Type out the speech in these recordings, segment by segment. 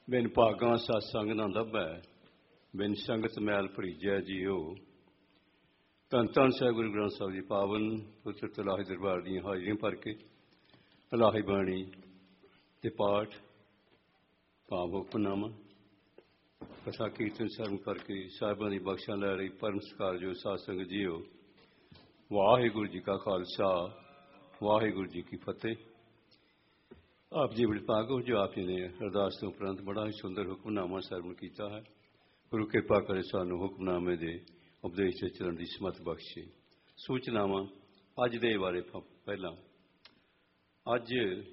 बिन भागा सत्संग न लभै बिन संगत मैल भरीजै जीओ। धन धन साहिब गुरु ग्रंथ साहिब जी पावन पुत्र तलाही दरबार दी हाजरियां भर के इलाही बाणी ते पाठ भाव हुक्मनामा कथा कीर्तन सरम करके साहिबां दी बख्शां लै रही परम सत्कार जो साध संगत जीओ। वाहिगुरू जी का खालसा वाहिगुरू जी की फतेह। आप जी बड़े भाग हो जो आप जी ने अरदास तो उपरंत बड़ा ही सुंदर हुक्मनामा सरवण किया है। गुरु कृपा करे सानू हुक्मनामे दे उपदेश से चलन की समत बख्शे। सूचनावां अज दे बारे पहला अज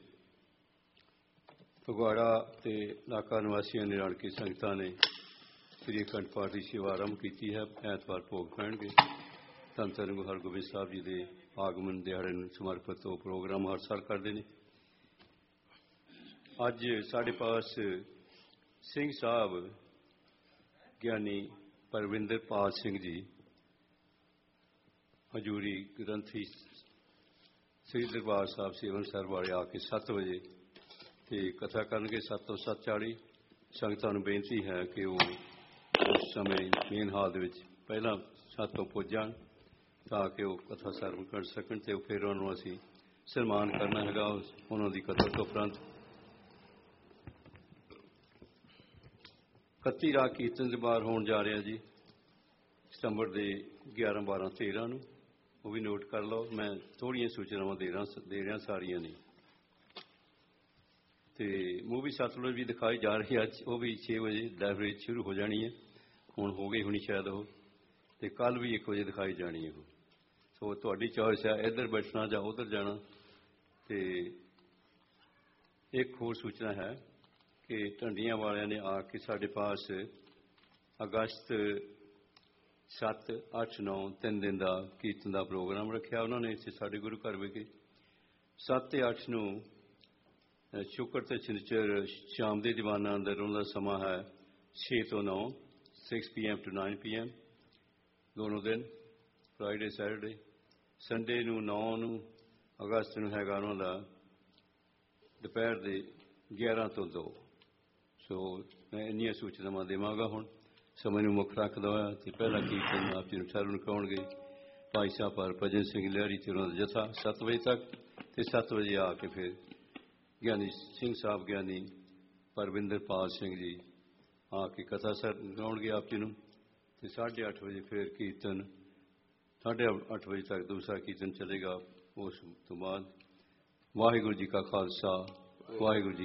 फगवाड़ा ते इलाका निवासियों ने रल के संगतां ने श्री अखंड पाठ की सेवा आरंभ की है। ऐतवार भोग पैणगे। धन धन गुरु हरगोबिंद साहब जी के आगमन दिहाड़े समर्पित वो प्रोग्राम हर साल करते हैं। अज साढ़े पास सिंह साहब ज्ञानी परविंदर पाल सिंह जी हजूरी ग्रंथी श्री दरबार साहब सेवन सर वाले आके 7 बजे ते कथा करनगे। 7 तो 7:40 संगतां नूं बेनती है कि वो उस समय मेन हाल दे विच पहला 7 तो पुज जाण ताकि वो कथा सरवण कर सकन ते फिर उन्होंने असीं सन्मान करना हैगा। उन्होंने दी कथा तो उपरंत 31 राग कीर्तन दरबार होने जा रहा जी सितंबर के 11, 12, 13 नूं। वो भी नोट कर लो। मैं थोड़ियां सूचनावां दे रहा सारियां नहीं। तो मूवी सतलुज भी दिखाई जा रही है। अज वो भी 6 बजे लाइब्रेरी शुरू हो जानी है। हुण हो गई होनी शायद वो तो कल भी 1 बजे दिखाई जानी है। सो तुहाडी चॉइस है इधर बैठना या उधर जाना। तो एक होर सूचना है कि ढंडियां वालियां ने आके साढ़े पास अगस्त 7, 8, 9 3 दिन का कीर्तन का प्रोग्राम रखा। उन्होंने इतने साढ़े गुरु घर विखे 7 ते 8 नूं शुक्र ते शनिचर शाम के दीवाना अंदर उन्होंने समा है 6 तो 9 6 PM to 9 PM दोनों दिन फ्राइडे सैटरडे। संडे नूं 9 अगस्त नूं हैगा उन्होंने दोपहर के 11 तो 2। सो मैं इन्नियां सूचनावां देवांगा। हुण समय नूं मुख रखदा होया ते पहला कीर्तन आप जी नूं सरवण कराउणगे भाई साहब हरभजन सिंह लहरी ते उन्हां दा जथा 7 बजे तक। ते 7 बजे आके फिर ज्ञानी सिंह साहब ज्ञानी परविंदर पाल सिंह जी आके कथा सुनाउणगे आप जी नूं। ते 8:30 बजे फिर कीर्तन 8:30 बजे तक दूसरा कीर्तन चलेगा। उस तो बाद वाहिगुरू जी का खालसा वाहिगुरू जी